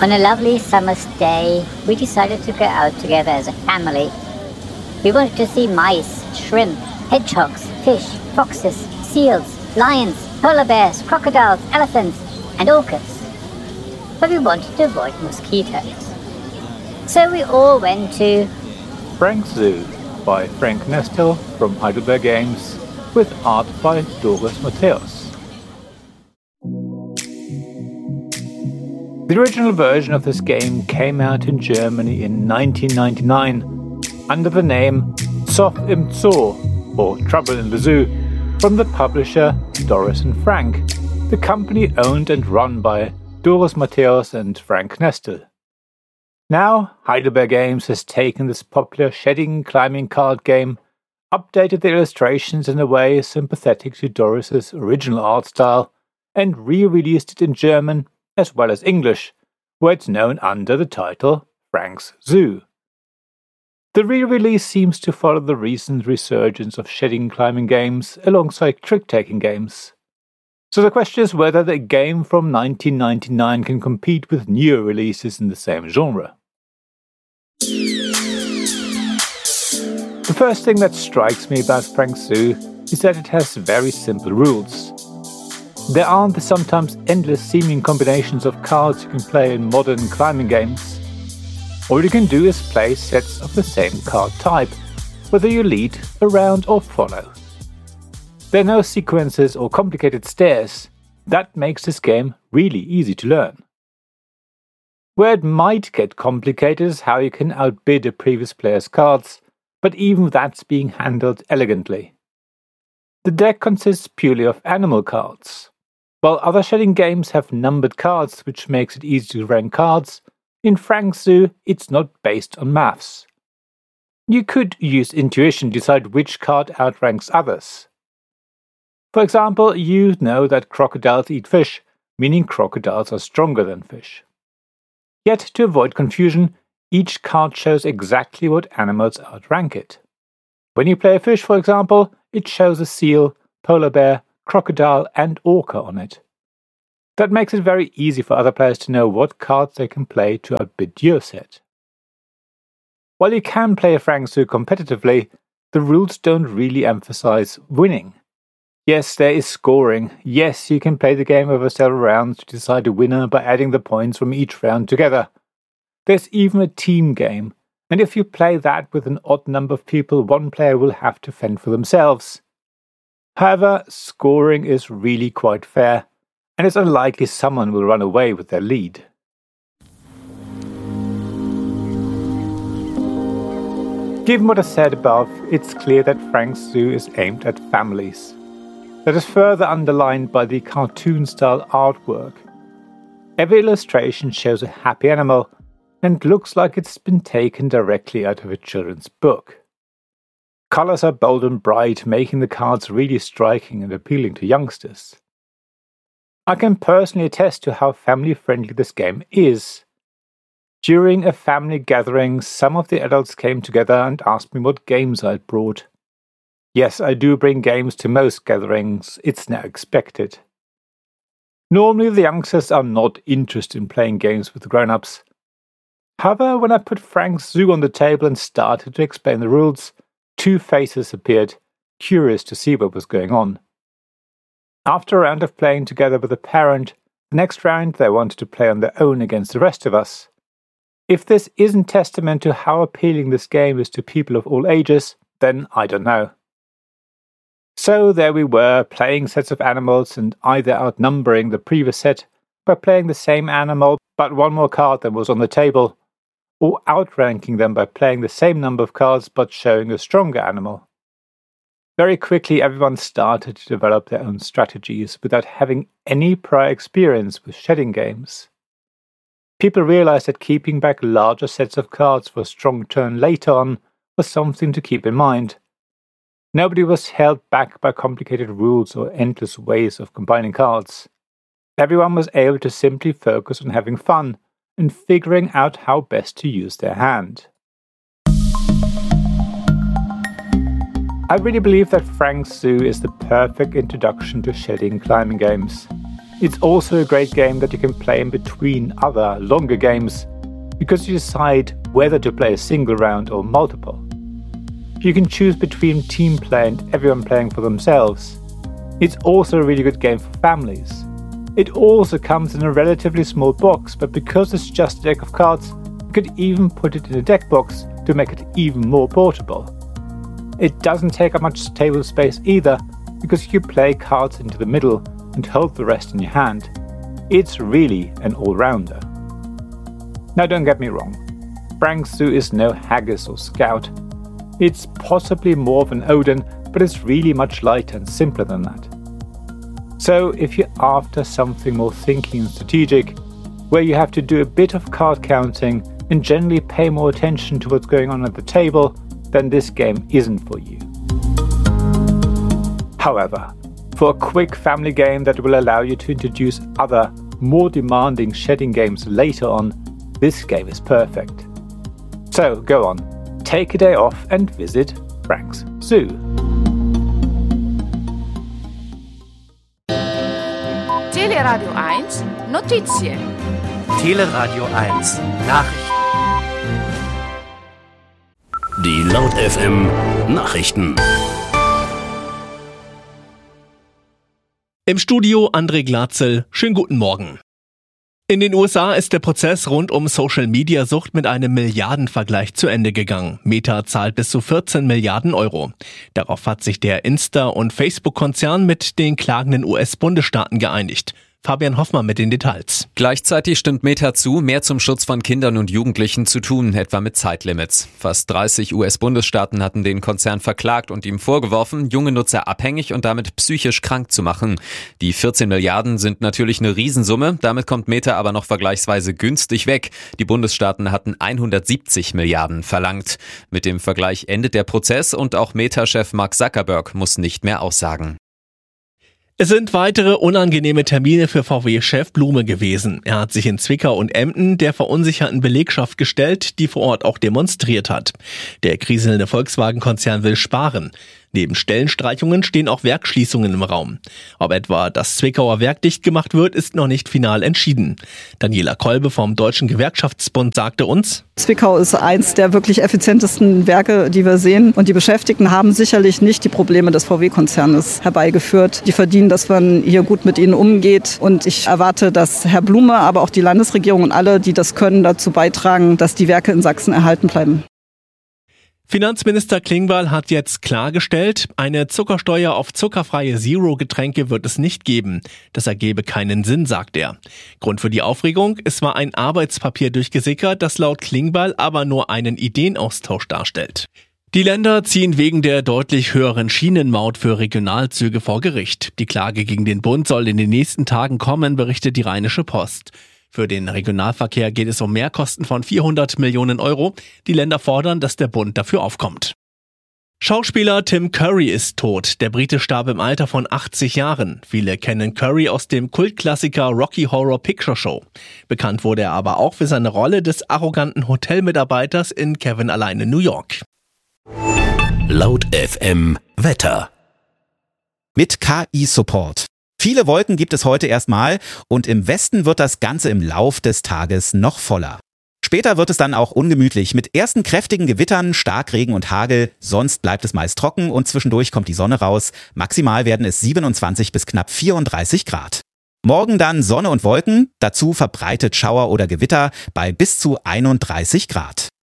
On a lovely summer's day, we decided to go out together as a family. We wanted to see mice, shrimp, hedgehogs, fish, foxes, seals, lions, polar bears, crocodiles, elephants, and orcas. But we wanted to avoid mosquitoes. So we all went to Frank's Zoo by Frank Nestel from Heidelberg Games, with art by Doris Matthäus. The original version of this game came out in Germany in 1999 under the name Zoff im Zoo, or Trouble in the Zoo, from the publisher Doris and Frank, the company owned and run by Doris Matthäus and Frank Nestel. Now, Heidelberg Games has taken this popular shedding climbing card game, updated the illustrations in a way sympathetic to Doris's original art style, and re-released it in German as well as English, where it's known under the title Frank's Zoo. The re-release seems to follow the recent resurgence of shedding climbing games alongside trick-taking games. So the question is whether the game from 1999 can compete with newer releases in the same genre. The first thing that strikes me about Frank's Zoo is that it has very simple rules. There aren't the sometimes endless seeming combinations of cards you can play in modern climbing games. All you can do is play sets of the same card type, whether you lead, around or follow. There are no sequences or complicated stairs. That makes this game really easy to learn. Where it might get complicated is how you can outbid a previous player's cards, but even that's being handled elegantly. The deck consists purely of animal cards. While other shedding games have numbered cards, which makes it easy to rank cards, in Frank's Zoo it's not based on maths. You could use intuition to decide which card outranks others. For example, you know that crocodiles eat fish, meaning crocodiles are stronger than fish. Yet, to avoid confusion, each card shows exactly what animals outrank it. When you play a fish, for example, it shows a seal, polar bear, crocodile and orca on it. That makes it very easy for other players to know what cards they can play to outbid your set. While you can play a Frank's Zoo competitively, the rules don't really emphasize winning. Yes, there is scoring. Yes, you can play the game over several rounds to decide a winner by adding the points from each round together. There's even a team game, and if you play that with an odd number of people, one player will have to fend for themselves. However, scoring is really quite fair, and it's unlikely someone will run away with their lead. Given what I said above, it's clear that Frank's Zoo is aimed at families. That is further underlined by the cartoon-style artwork. Every illustration shows a happy animal, and looks like it's been taken directly out of a children's book. Colors are bold and bright, making the cards really striking and appealing to youngsters. I can personally attest to how family-friendly this game is. During a family gathering, some of the adults came together and asked me what games I'd brought. Yes, I do bring games to most gatherings, it's now expected. Normally the youngsters are not interested in playing games with the grown-ups. However, when I put Frank's Zoo on the table and started to explain the rules, two faces appeared, curious to see what was going on. After a round of playing together with a parent, the next round they wanted to play on their own against the rest of us. If this isn't testament to how appealing this game is to people of all ages, then I don't know. So there we were, playing sets of animals and either outnumbering the previous set by playing the same animal but one more card than was on the table, or outranking them by playing the same number of cards but showing a stronger animal. Very quickly everyone started to develop their own strategies without having any prior experience with shedding games. People realized that keeping back larger sets of cards for a strong turn later on was something to keep in mind. Nobody was held back by complicated rules or endless ways of combining cards. Everyone was able to simply focus on having fun and figuring out how best to use their hand. I really believe that Frank's Zoo is the perfect introduction to shedding climbing games. It's also a great game that you can play in between other, longer games, because you decide whether to play a single round or multiple. You can choose between team play and everyone playing for themselves. It's also a really good game for families. It also comes in a relatively small box, but because it's just a deck of cards, you could even put it in a deck box to make it even more portable. It doesn't take up much table space either, because you play cards into the middle and hold the rest in your hand. It's really an all-rounder. Now don't get me wrong, Frank's Zoo is no Haggis or Scout. It's possibly more of an Odin, but it's really much lighter and simpler than that. So if you're after something more thinking and strategic, where you have to do a bit of card counting and generally pay more attention to what's going on at the table, then this game isn't for you. However, for a quick family game that will allow you to introduce other, more demanding shedding games later on, this game is perfect. So go on, take a day off and visit Frank's Zoo. Teleradio 1 Notizie. Teleradio 1 Nachrichten. Die Laut FM Nachrichten. Im Studio André Glatzel. Schönen guten Morgen. In den USA ist der Prozess rund um Social-Media-Sucht mit einem Milliardenvergleich zu Ende gegangen. Meta zahlt bis zu 14 Milliarden Euro. Darauf hat sich der Insta- und Facebook-Konzern mit den klagenden US-Bundesstaaten geeinigt. Fabian Hoffmann mit den Details. Gleichzeitig stimmt Meta zu, mehr zum Schutz von Kindern und Jugendlichen zu tun, etwa mit Zeitlimits. Fast 30 US-Bundesstaaten hatten den Konzern verklagt und ihm vorgeworfen, junge Nutzer abhängig und damit psychisch krank zu machen. Die 14 Milliarden sind natürlich eine Riesensumme, damit kommt Meta aber noch vergleichsweise günstig weg. Die Bundesstaaten hatten 170 Milliarden verlangt. Mit dem Vergleich endet der Prozess und auch Meta-Chef Mark Zuckerberg muss nicht mehr aussagen. Es sind weitere unangenehme Termine für VW-Chef Blume gewesen. Er hat sich in Zwickau und Emden der verunsicherten Belegschaft gestellt, die vor Ort auch demonstriert hat. Der kriselnde Volkswagen-Konzern will sparen. Neben Stellenstreichungen stehen auch Werksschließungen im Raum. Ob etwa das Zwickauer Werk dicht gemacht wird, ist noch nicht final entschieden. Daniela Kolbe vom Deutschen Gewerkschaftsbund sagte uns: Zwickau ist eins der wirklich effizientesten Werke, die wir sehen. Und die Beschäftigten haben sicherlich nicht die Probleme des VW-Konzernes herbeigeführt. Die verdienen, dass man hier gut mit ihnen umgeht. Und ich erwarte, dass Herr Blume, aber auch die Landesregierung und alle, die das können, dazu beitragen, dass die Werke in Sachsen erhalten bleiben. Finanzminister Klingbeil hat jetzt klargestellt, eine Zuckersteuer auf zuckerfreie Zero-Getränke wird es nicht geben. Das ergebe keinen Sinn, sagt er. Grund für die Aufregung: Es war ein Arbeitspapier durchgesickert, das laut Klingbeil aber nur einen Ideenaustausch darstellt. Die Länder ziehen wegen der deutlich höheren Schienenmaut für Regionalzüge vor Gericht. Die Klage gegen den Bund soll in den nächsten Tagen kommen, berichtet die Rheinische Post. Für den Regionalverkehr geht es um Mehrkosten von 400 Millionen Euro. Die Länder fordern, dass der Bund dafür aufkommt. Schauspieler Tim Curry ist tot. Der Brite starb im Alter von 80 Jahren. Viele kennen Curry aus dem Kultklassiker Rocky Horror Picture Show. Bekannt wurde er aber auch für seine Rolle des arroganten Hotelmitarbeiters in Kevin allein in New York. Laut FM Wetter. Mit KI-Support. Viele Wolken gibt es heute erstmal und im Westen wird das Ganze im Lauf des Tages noch voller. Später wird es dann auch ungemütlich mit ersten kräftigen Gewittern, Starkregen und Hagel. Sonst bleibt es meist trocken und zwischendurch kommt die Sonne raus. Maximal werden es 27 bis knapp 34 Grad. Morgen dann Sonne und Wolken, dazu verbreitet Schauer oder Gewitter bei bis zu 31 Grad.